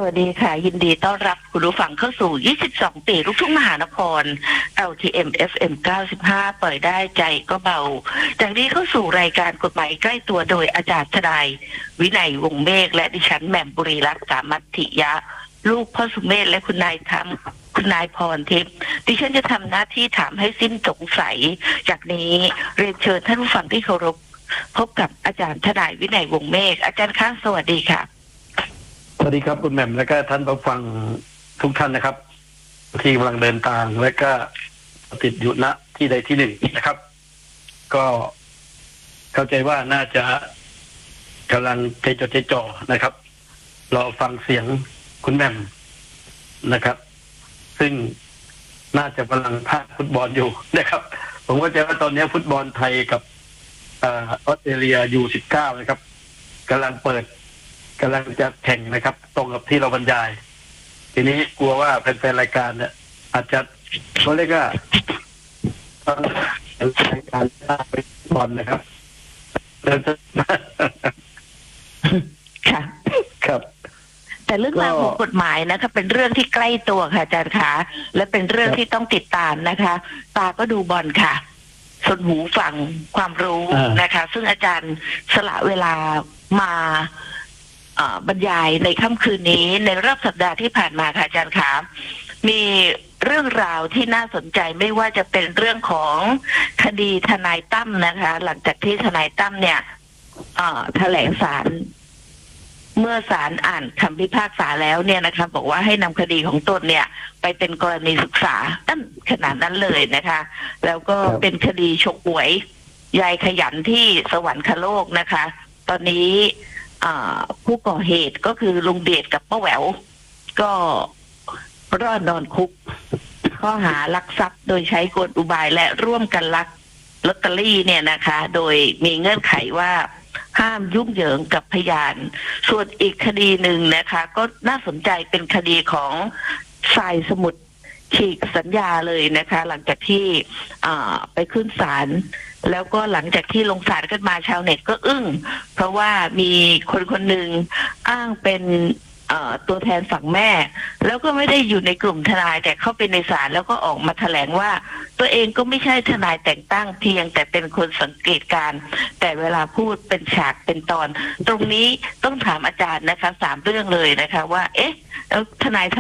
วัสดีค่ะยินดีต้อนรับคุณผู้ฟังเข้าสู่22ปีลูกทุ่งมหานคร LTM FM 95ปล่อยได้ใจก็เบาจากนี้เข้าสู่รายการกฎหมายใกล้ตัวโดยอาจารย์ทนายวินัยวงศ์เมฆและดิฉันแหม่มบุรีรัตน์สามัตถิยะลูกพ่อสุเมธและคุณนายพรทิพย์ดิฉันจะทำหน้าที่ถามให้สิ้นสงสัยจากนี้เรียนเชิญท่านผู้ฟังที่เคารพพบกับอาจารย์ทนายวินัยวงศ์เมฆอาจารย์คะสวัสดีค่ะสวัสดีครับคุณแหม่มและก็ท่านผู้ฟังทุกท่านนะครับที่กำลังเดินทางและก็ติดอยู่ณที่ใดที่หนึ่งนะครับก็เข้าใจว่าน่าจะกำลังใจจดใจจ่อนะครับรอฟังเสียงคุณแหม่มนะครับซึ่งน่าจะกำลังพากฟุตบอลอยู่นะครับผมก็จะว่าตอนนี้ฟุตบอลไทยกับออสเตรเลียU19นะครับกำลังจะแข่งนะครับตรงกับที่เราบรรยายทีนี้กลัวว่าแฟนๆรายการเนี่ยอาจจะเขาเรียกว่ารายการไปบอลนะครับเดินค่ะครับแต่เรื่องราวของกฎหมายนะคะเป็นเรื่องที่ใกล้ตัวค่ะอาจารย์คะและเป็นเรื่องที่ต้องติดตามนะคะตาก็ดูบอลค่ะส่วนหูฟังความรู้นะคะซึ่งอาจารย์สละเวลามาบรรยายในค่ำคืนนี้ในรอบสัปดาห์ที่ผ่านมาค่ะอาจารย์คะมีเรื่องราวที่น่าสนใจไม่ว่าจะเป็นเรื่องของคดีทนายตั้มนะคะหลังจากที่ทนายตั้มเนี่ยแถลงศาลเมื่อศาลอ่านคำพิพากษาแล้วเนี่ยนะคะบอกว่าให้นำคดีของตนเนี่ยไปเป็นกรณีศึกษาขนาดนั้นเลยนะคะแล้วก็เป็นคดีฉกหวยยายขยันที่สวรรคโลกนะคะตอนนี้ผู้ก่อเหตุก็คือลุงเดชกับป้าแหววก็รอดนอนคุกข้อหาลักทรัพย์โดยใช้กลอุบายและร่วมกันลักลอตเตอรี่เนี่ยนะคะโดยมีเงื่อนไขว่าห้ามยุ่งเหยิงกับพยานส่วนอีกคดีหนึ่งนะคะก็น่าสนใจเป็นคดีของทรายสมุทรฉีกสัญญาเลยนะคะหลังจากที่ไปขึ้นศาลแล้วก็หลังจากที่ลงศาลกันมาชาวเน็ตก็อึ้งเพราะว่ามีคนหนึ่งอ้างเป็นตัวแทนฝั่งแม่แล้วก็ไม่ได้อยู่ในกลุ่มทนายแต่เข้าไปในศาลแล้วก็ออกมาแถลงว่าตัวเองก็ไม่ใช่ทนายแต่งตั้งเพียงแต่เป็นคนสังเกตการแต่เวลาพูดเป็นฉากเป็นตอนตรงนี้ต้องถามอาจารย์นะคะ3 เรื่องเลยนะคะว่าเอ๊ะแล้วทนาย